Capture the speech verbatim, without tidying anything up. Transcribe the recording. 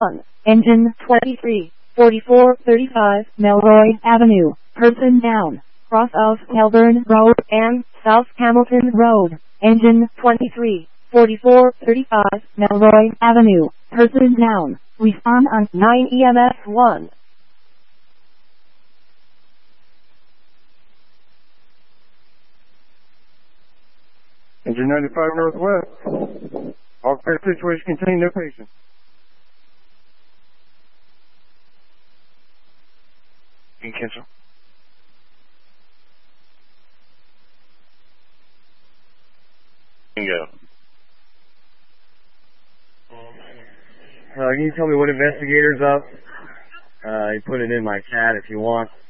one. Engine twenty-three forty-four thirty-five Melroy Avenue. Person down. Cross of Melbourne Road and South Hamilton Road. Engine twenty-three forty-four thirty-five Melroy Avenue. Person down. Respond on nine E M S one. Engine ninety-five Northwest. All clear situation contained, no patient. You can cancel. Bingo. Uh, can you tell me what investigator's up? Uh, you put it in my chat if you want.